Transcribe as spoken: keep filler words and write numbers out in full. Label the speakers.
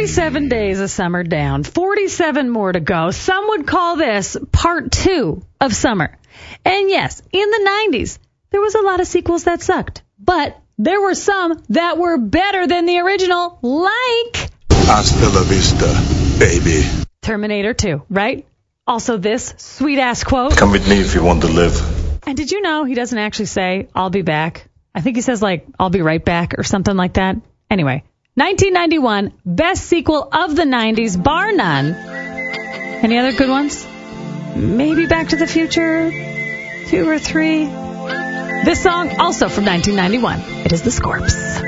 Speaker 1: forty-seven days of summer down, forty-seven more to go. Some would call this part two of summer. And yes, in the nineties, there was a lot of sequels that sucked. But there were some that were better than the original, like
Speaker 2: Hasta la vista, baby.
Speaker 1: Terminator two, right? Also this sweet-ass quote.
Speaker 2: Come with me if you want to live.
Speaker 1: And did you know he doesn't actually say, I'll be back? I think he says, like, I'll be right back or something like that. Anyway, nineteen ninety-one, best sequel of the nineties, bar none. Any other good ones? Maybe Back to the Future? Two or three? This song, also from nineteen ninety-one. It is The Scorps.